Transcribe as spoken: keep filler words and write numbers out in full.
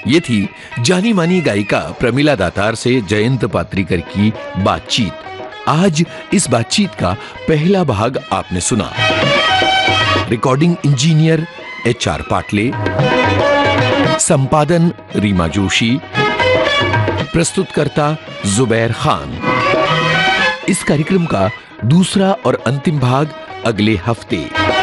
ये थी जानी मानी गायिका प्रमिला दातार से जयंत पात्रीकर की बातचीत। आज इस बातचीत का पहला भाग आपने सुना। Recording engineer H R Patle, संपादन रीमा जोशी, प्रस्तुतकर्ता जुबैर खान। इस कार्यक्रम का दूसरा और अंतिम भाग अगले हफ्ते।